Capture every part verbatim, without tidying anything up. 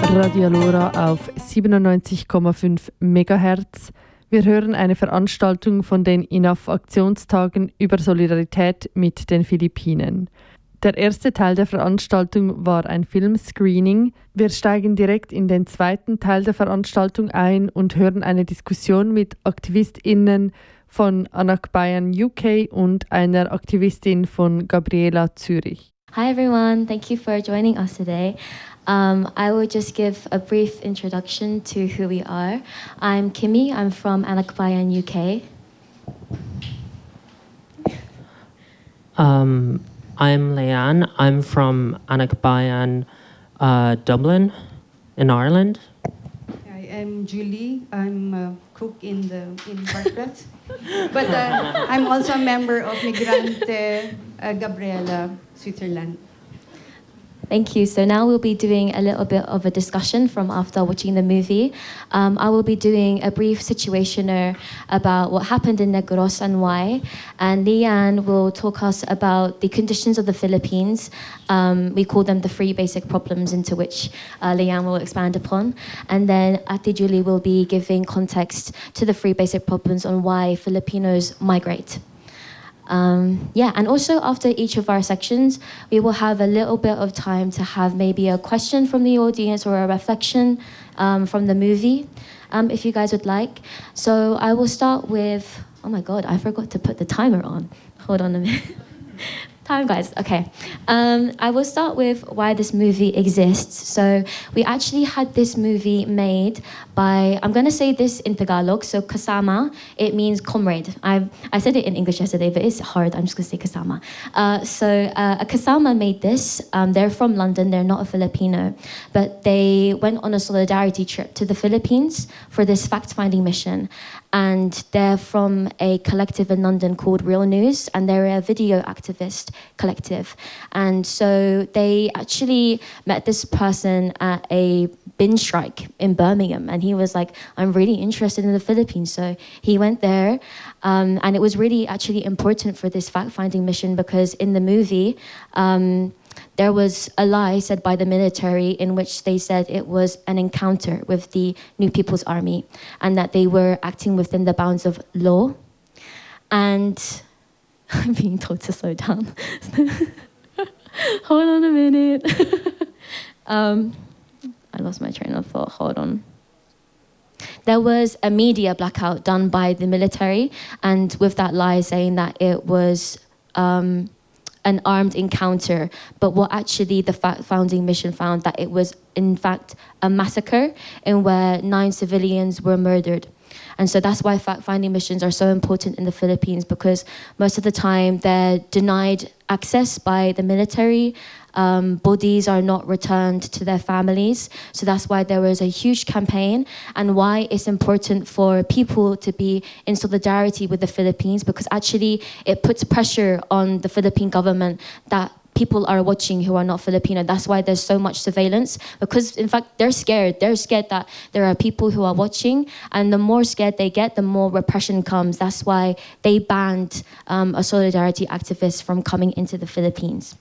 Radio Lora auf siebenundneunzig Komma fünf Megahertz. Wir hören eine Veranstaltung von den I N A F-Aktionstagen über Solidarität mit den Philippinen. Der erste Teil der Veranstaltung war ein Filmscreening. Wir steigen direkt in den zweiten Teil der Veranstaltung ein und hören eine Diskussion mit AktivistInnen von Anak Bayan U K und einer Aktivistin von Gabriela Zürich. Hi everyone, thank you for joining us today. Um, I will just give a brief introduction to who we are. I'm Kimmy, I'm from Anak Bayan U K. Um, I'm Leanne, I'm from Anak Bayan, uh, Dublin, in Ireland. Hi, I'm Julie, I'm a cook in the in Barclays. But uh, I'm also a member of Migrante uh, Gabriela, Switzerland. Thank you. So now we'll be doing a little bit of a discussion from after watching the movie. Um, I will be doing a brief situationer about what happened in Negros and why. And Leanne will talk us about the conditions of the Philippines. Um, we call them the three basic problems into which uh, Leanne will expand upon. And then Ate Julie will be giving context to the three basic problems on why Filipinos migrate. Um, yeah, and also after each of our sections, we will have a little bit of time to have maybe a question from the audience or a reflection um, from the movie, um, if you guys would like. So I will start with, oh my God, I forgot to put the timer on. Hold on a minute. Time, guys. Okay. Um, I will start with why this movie exists. So we actually had this movie made by, I'm going to say this in Tagalog, so kasama, it means comrade. I I said it in English yesterday, but it's hard. I'm just going to say kasama. Uh, so uh, a kasama made this. Um, they're from London. They're not a Filipino. But they went on a solidarity trip to the Philippines for this fact-finding mission. And they're from a collective in London called Real News, and they're a video activist collective. And so they actually met this person at a bin strike in Birmingham, and he was like, I'm really interested in the Philippines. So he went there, um, and it was really actually important for this fact-finding mission because in the movie, um, there was a lie said by the military in which they said it was an encounter with the New People's Army and that they were acting within the bounds of law. And I'm being told to slow down. Hold on a minute. um, I lost my train of thought. Hold on. There was a media blackout done by the military, and with that lie saying that it was Um, an armed encounter, but what actually the fact-finding mission found that it was in fact a massacre in where nine civilians were murdered. And so that's why fact-finding missions are so important in the Philippines, because most of the time they're denied access by the military. Um, bodies are not returned to their families. So that's why there was a huge campaign and why it's important for people to be in solidarity with the Philippines, because actually it puts pressure on the Philippine government that people are watching who are not Filipino. That's why there's so much surveillance, because in fact they're scared. They're scared that there are people who are watching, and the more scared they get, the more repression comes. That's why they banned um, a solidarity activist from coming into the Philippines.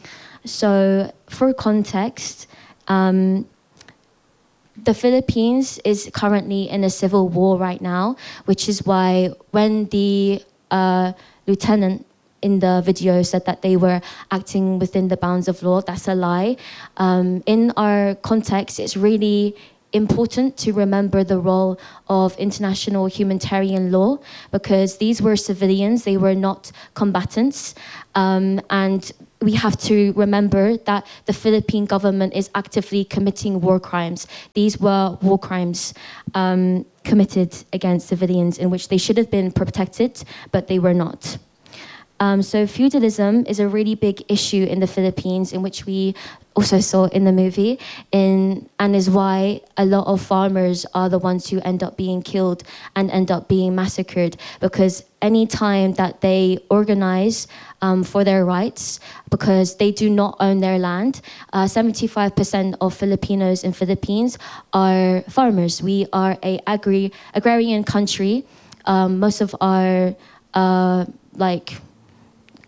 So for context, um, the Philippines is currently in a civil war right now, which is why when the uh, lieutenant in the video said that they were acting within the bounds of law, that's a lie. Um, in our context, it's really important to remember the role of international humanitarian law, because these were civilians, they were not combatants. Um, and we have to remember that the Philippine government is actively committing war crimes. These were war crimes um, committed against civilians in which they should have been protected, but they were not. Um, so feudalism is a really big issue in the Philippines, in which we also saw in the movie, in, and is why a lot of farmers are the ones who end up being killed and end up being massacred, because any time that they organize um, for their rights, because they do not own their land, uh, seventy-five percent of Filipinos in Philippines are farmers. We are a agri agrarian country. Um, most of our uh, like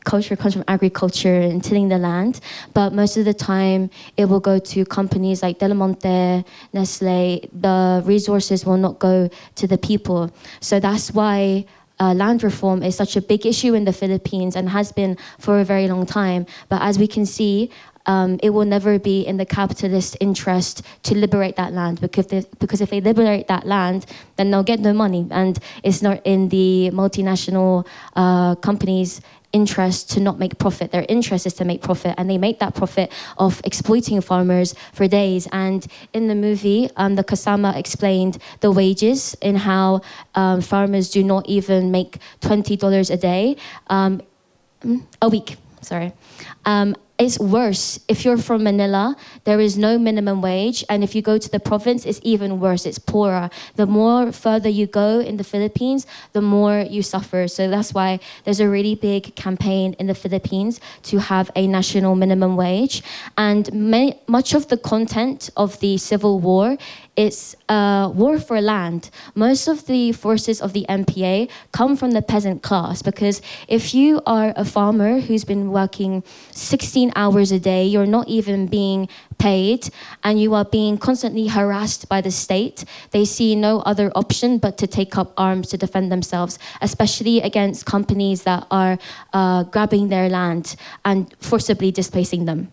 culture comes from agriculture and tilling the land, but most of the time it will go to companies like Del Monte, Nestle. The resources will not go to the people. So that's why uh, land reform is such a big issue in the Philippines and has been for a very long time. But as we can see, Um, it will never be in the capitalist interest to liberate that land, because they, because if they liberate that land, then they'll get no money, and it's not in the multinational uh, companies' interest to not make profit. Their interest is to make profit, and they make that profit of exploiting farmers for days. And in the movie, um, the Kasama explained the wages in how um, farmers do not even make twenty dollars a day, um, a week, sorry. Um, It's worse. If you're from Manila, there is no minimum wage. And if you go to the province, it's even worse. It's poorer. The more further you go in the Philippines, the more you suffer. So that's why there's a really big campaign in the Philippines to have a national minimum wage. And many, much of the content of the civil war is a war for land. Most of the forces of the M P A come from the peasant class, because if you are a farmer who's been working sixteen hours a day, you're not even being paid, and you are being constantly harassed by the state, they see no other option but to take up arms to defend themselves, especially against companies that are uh, grabbing their land and forcibly displacing them.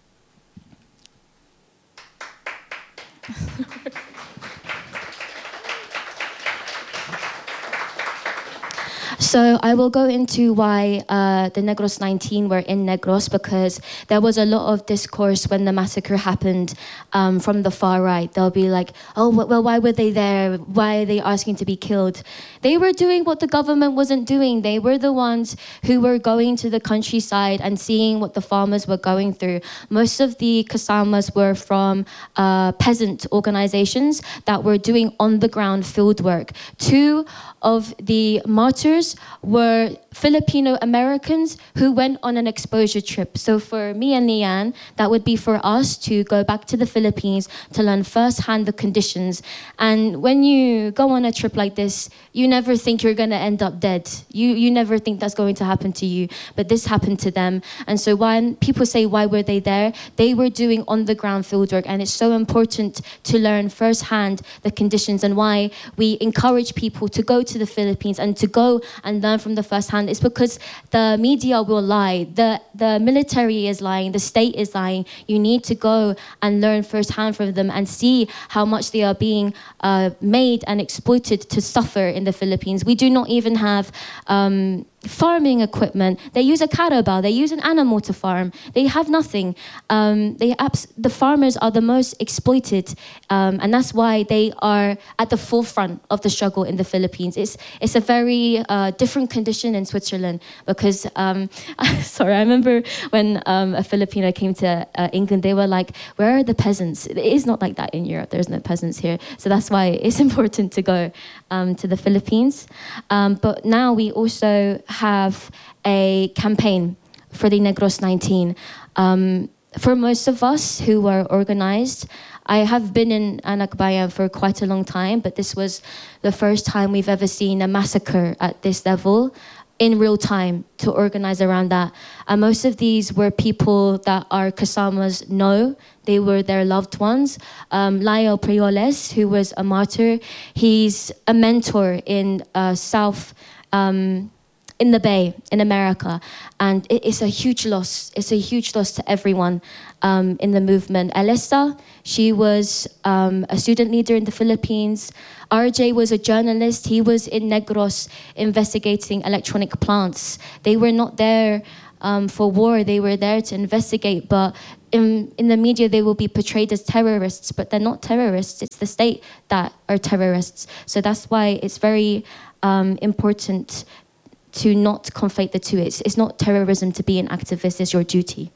So I will go into why uh, the Negros nineteen were in Negros, because there was a lot of discourse when the massacre happened um, from the far right. They'll be like, oh, well, why were they there? Why are they asking to be killed? They were doing what the government wasn't doing. They were the ones who were going to the countryside and seeing what the farmers were going through. Most of the Kasamas were from uh, peasant organizations that were doing on-the-ground field work. Two of the martyrs were Filipino Americans who went on an exposure trip. So for me and Leanne, that would be for us to go back to the Philippines to learn firsthand the conditions. And when you go on a trip like this, you never think you're going to end up dead. You you never think that's going to happen to you. But this happened to them. And so when people say, why were they there? They were doing on-the-ground fieldwork. And it's so important to learn firsthand the conditions, and why we encourage people to go to the Philippines and to go and learn from the first hand. It's because the media will lie, the the military is lying, the state is lying. You need to go and learn firsthand from them and see how much they are being uh, made and exploited to suffer in the Philippines. We do not even have um, farming equipment. They use a carabao, they use an animal to farm. They have nothing. Um, they abs- the farmers are the most exploited, um, and that's why they are at the forefront of the struggle in the Philippines. It's it's a very uh, different condition in Switzerland, because um, sorry, I remember when um, a Filipino came to uh, England, they were like, where are the peasants? It is not like that in Europe. There's no peasants here. So that's why it's important to go um, to the Philippines. Um, but now we also have a campaign for the Negros nineteen. Um, for most of us who are organized, I have been in Anak Bayan for quite a long time, but this was the first time we've ever seen a massacre at this level in real time to organize around that. And most of these were people that our Kasamas know. They were their loved ones. Um, Lyle Prioles, who was a martyr, he's a mentor in uh, South... Um, in the Bay, in America. And it, it's a huge loss. It's a huge loss to everyone um, in the movement. Alessa, she was um, a student leader in the Philippines. R J was a journalist. He was in Negros investigating electronic plants. They were not there um, for war. They were there to investigate. But in, in the media, they will be portrayed as terrorists, but they're not terrorists. It's the state that are terrorists. So that's why it's very um, important to not conflate the two. It's, it's not terrorism to be an activist, it's your duty.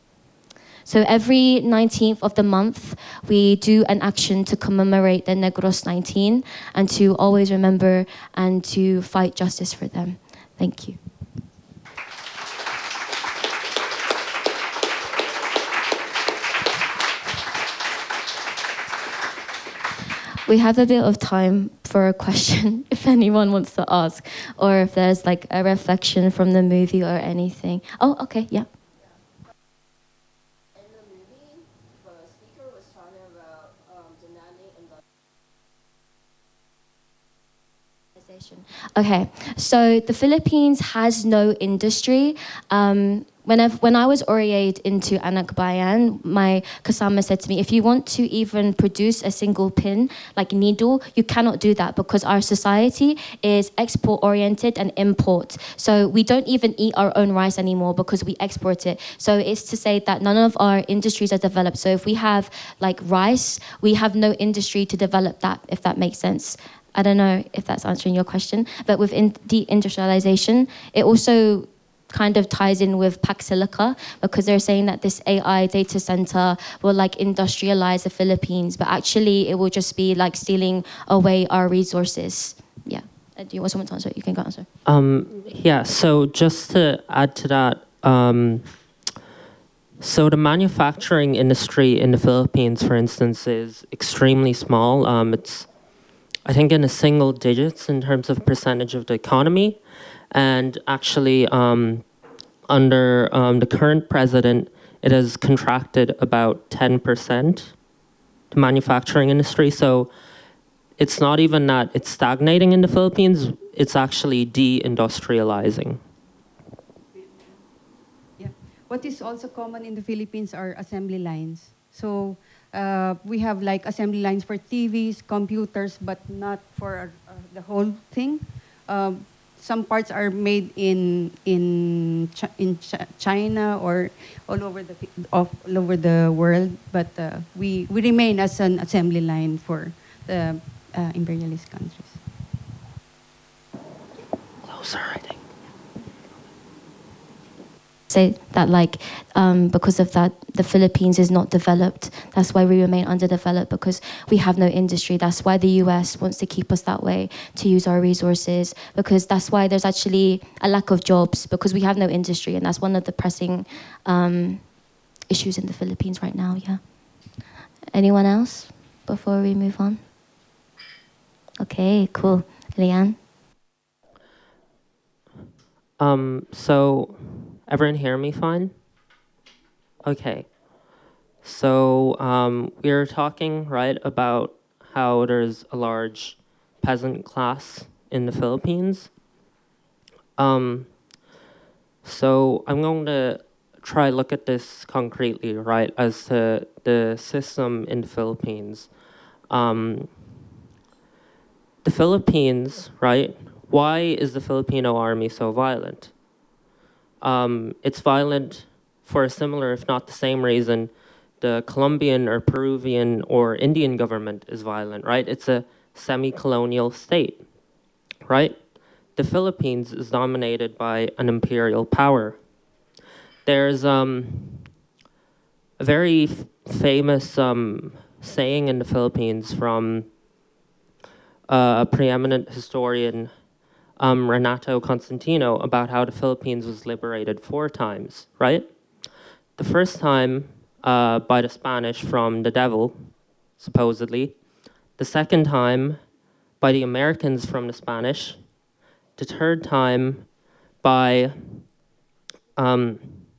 So every nineteenth of the month, we do an action to commemorate the Negros nineteen and to always remember and to fight justice for them. Thank you. We have a bit of time for a question if anyone wants to ask, or if there's like a reflection from the movie or anything. Oh, okay, yeah. In the movie, the speaker was talking about um, demanding industrialization. Okay, so the Philippines has no industry. Um, Whenever, when I was oriated into Anak Bayan, my kasama said to me, if you want to even produce a single pin, like needle, you cannot do that because our society is export-oriented and import. So we don't even eat our own rice anymore because we export it. So it's to say that none of our industries are developed. So if we have like rice, we have no industry to develop that, if that makes sense. I don't know if that's answering your question, but with in- deindustrialization, it also kind of ties in with Paxilica because they're saying that this A I data center will like industrialize the Philippines, but actually it will just be like stealing away our resources. Yeah. Uh, do you want someone to answer? You can go answer. Um, yeah, so just to add to that, um, so the manufacturing industry in the Philippines, for instance, is extremely small. Um, it's, I think, in the single digits in terms of percentage of the economy. And actually, um, under um, the current president, it has contracted about ten percent, the manufacturing industry. So it's not even that it's stagnating in the Philippines, it's actually deindustrializing. Yeah. What is also common in the Philippines are assembly lines. So uh, we have like assembly lines for T Vs, computers, but not for uh, the whole thing. Um, Some parts are made in in Ch- in Ch- China or all over the all over the world, but uh, we we remain as an assembly line for the uh, imperialist countries. Closer, I think. Say that like um, because of that the Philippines is not developed. That's why we remain underdeveloped because we have no industry. That's why the U S wants to keep us that way, to use our resources, because that's why there's actually a lack of jobs because we have no industry, and that's one of the pressing um, issues in the Philippines right now. Yeah. Anyone else before we move on? Okay, cool. Leanne? Um, so, everyone hear me fine? Okay. So, um, we were talking, right, about how there's a large peasant class in the Philippines. Um, so, I'm going to try look at this concretely, right, as to the system in the Philippines. Um, the Philippines, right, why is the Filipino army so violent? Um, it's violent for a similar, if not the same reason, the Colombian or Peruvian or Indian government is violent, right? It's a semi-colonial state, right? The Philippines is dominated by an imperial power. There's um, a very f- famous um, saying in the Philippines from uh, a preeminent historian, Um, Renato Constantino, about how the Philippines was liberated four times, right? The first time uh, by the Spanish from the devil, supposedly. The second time by the Americans from the Spanish. The third time by um,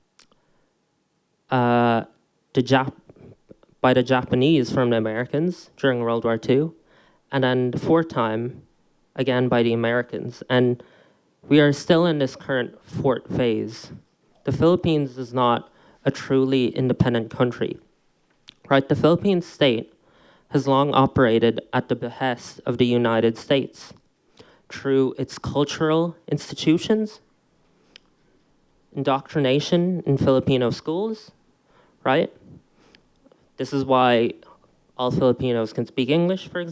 uh, the Jap- by the Japanese from the Americans during World War Two. And then the fourth time again by the Americans. And we are still in this current fourth phase. The Philippines is not a truly independent country, right? The Philippine state has long operated at the behest of the United States through its cultural institutions, indoctrination in Filipino schools, right? This is why all Filipinos can speak English, for example.